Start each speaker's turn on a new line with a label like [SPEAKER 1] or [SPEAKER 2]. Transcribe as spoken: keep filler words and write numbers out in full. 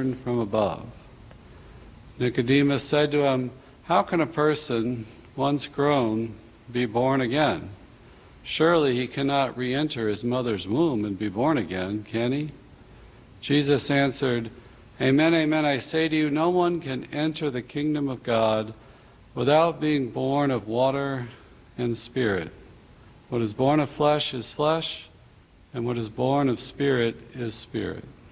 [SPEAKER 1] born from above. Nicodemus said to him, "How can a person, once grown, be born again? Surely he cannot re-enter his mother's womb and be born again, can he?" Jesus answered, "Amen, amen, I say to you, no one can enter the kingdom of God without being born of water and spirit. What is born of flesh is flesh, and what is born of spirit is spirit."